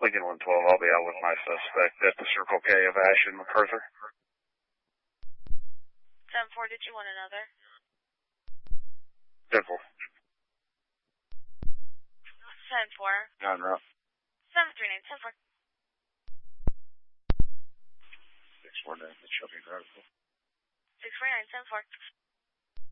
Lincoln 112, I'll be out with my suspect at the Circle K of Ashton MacArthur. 10-4, did you want another? 10-4. 10-4. On route. 739, 10-4. 649, the Shelby Drive. 649, 10-4.